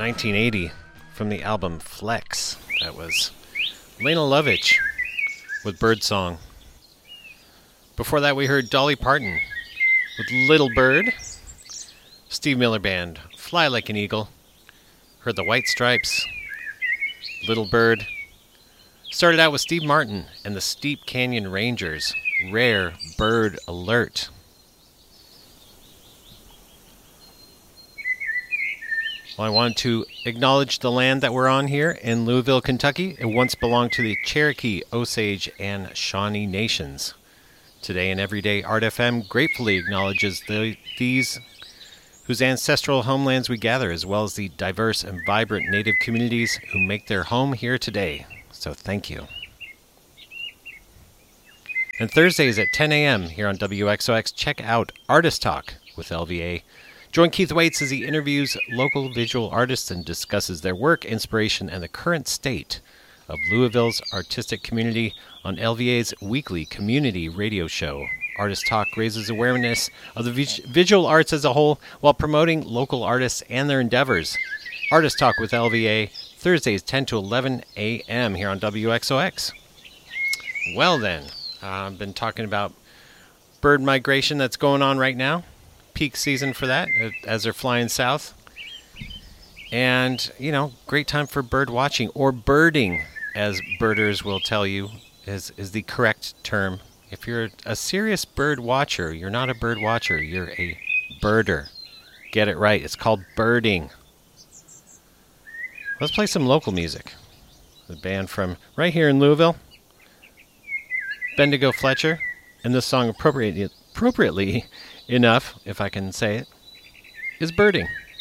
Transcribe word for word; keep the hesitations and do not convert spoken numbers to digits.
nineteen eighty from the album Flex. That was Lena Lovitch with Birdsong. Before that, we heard Dolly Parton with Little Bird. Steve Miller Band, Fly Like an Eagle. Heard the White Stripes, Little Bird. Started out with Steve Martin and the Steep Canyon Rangers, Rare Bird Alert. Well, I wanted to acknowledge the land that we're on here in Louisville, Kentucky. It once belonged to the Cherokee, Osage, and Shawnee nations. Today and Everyday Art F M gratefully acknowledges the, these whose ancestral homelands we gather, as well as the diverse and vibrant native communities who make their home here today. So thank you. And Thursdays at ten a.m. here on W X O X, check out Artist Talk with L V A. Join Keith Waits as he interviews local visual artists and discusses their work, inspiration, and the current state of Louisville's artistic community on L V A's weekly community radio show. Artist Talk raises awareness of the vis- visual arts as a whole while promoting local artists and their endeavors. Artist Talk with L V A, Thursdays ten to eleven a.m. here on W X O X. Well then, uh, I've been talking about bird migration that's going on right now. Peak season for that as they're flying south. And, you know, great time for bird watching, or birding, as birders will tell you is, is the correct term. If you're a serious bird watcher, you're not a bird watcher, you're a birder. Get it right. It's called birding. Let's play some local music. The band from right here in Louisville, Bendigo Fletcher, and this song appropriately, appropriately enough, if I can say it, is Birding.